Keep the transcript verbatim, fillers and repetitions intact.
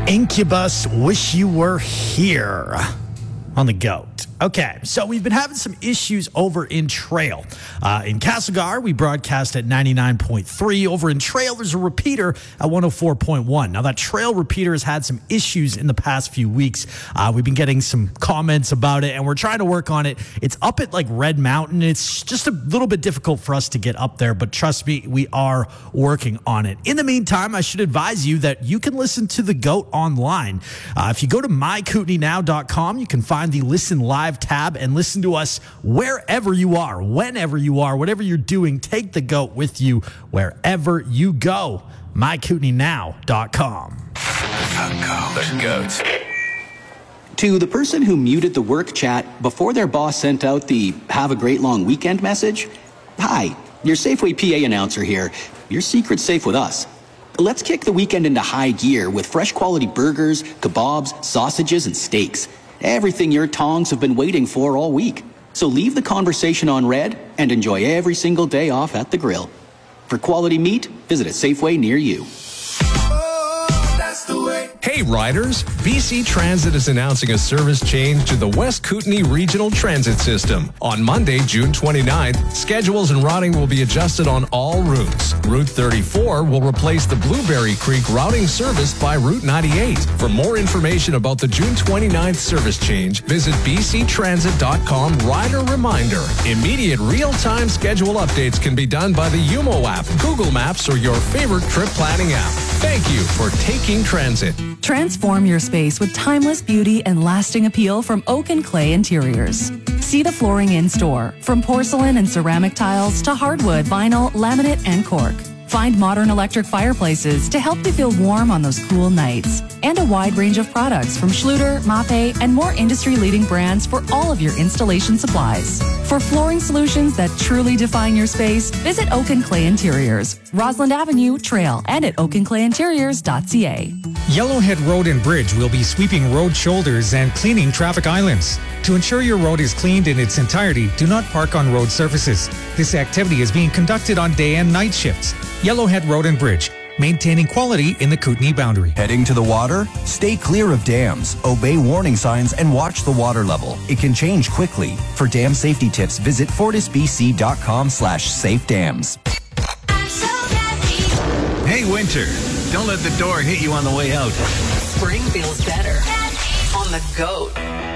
Incubus, Wish You Were Here on the GOAT. Okay, so we've been having some issues over in Trail. Uh, in Castlegar, we broadcast at ninety-nine point three. Over in Trail, there's a repeater at one oh four point one. Now, that Trail repeater has had some issues in the past few weeks. Uh, we've been getting some comments about it, and we're trying to work on it. It's up at, like, Red Mountain. It's just a little bit difficult for us to get up there, but trust me, we are working on it. In the meantime, I should advise you that you can listen to the GOAT online. Uh, if you go to my kootenai now dot com, you can find the Listen Live tab and listen to us wherever you are, whenever you are, whatever you're doing. Take the GOAT with you wherever you go. my kootenai now dot com. The GOAT. To the person who muted the work chat before their boss sent out the "Have a great long weekend" message, hi, your Safeway P A announcer here. Your secret's safe with us. Let's kick the weekend into high gear with fresh quality burgers, kebabs, sausages, and steaks. Everything your tongs have been waiting for all week. So leave the conversation on red and enjoy every single day off at the grill. For quality meat, visit a Safeway near you. Hey riders, B C Transit is announcing a service change to the West Kootenai Regional Transit System. On Monday, June twenty-ninth, schedules and routing will be adjusted on all routes. Route thirty-four will replace the Blueberry Creek routing service by Route ninety-eight. For more information about the June twenty-ninth service change, visit b c transit dot com rider reminder. Immediate real-time schedule updates can be done by the Yumo app, Google Maps, or your favorite trip planning app. Thank you for taking transit. Transform your space with timeless beauty and lasting appeal from Oak and Clay Interiors. See the flooring in store, from porcelain and ceramic tiles to hardwood, vinyl, laminate, and cork. Find modern electric fireplaces to help you feel warm on those cool nights. And a wide range of products from Schluter, Mape, and more industry-leading brands for all of your installation supplies. For flooring solutions that truly define your space, visit Oak and Clay Interiors, Roslyn Avenue, Trail, and at oak and clay interiors dot c a. Yellowhead Road and Bridge will be sweeping road shoulders and cleaning traffic islands. To ensure your road is cleaned in its entirety, do not park on road surfaces. This activity is being conducted on day and night shifts. Yellowhead Road and Bridge, maintaining quality in the Kootenai boundary. Heading to the water? Stay clear of dams, obey warning signs, and watch the water level. It can change quickly. For dam safety tips, visit fortis b c dot com slash safe dams. Hey, winter, don't let the door hit you on the way out. Spring feels better on the GOAT.